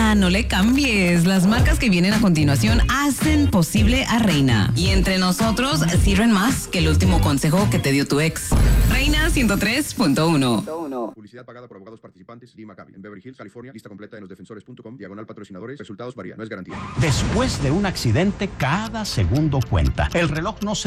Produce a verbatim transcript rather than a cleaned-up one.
Reina, no le cambies. Las marcas que vienen a continuación hacen posible a Reina. Y entre nosotros sirven más que el último consejo que te dio tu ex. Reina ciento tres punto uno. Publicidad pagada por abogados participantes. Lee Maccabi. En Beverly Hills, California. Lista completa en losdefensores punto com. Diagonal patrocinadores. Resultados varían. No es garantía. Después de un accidente, cada segundo cuenta. El reloj no se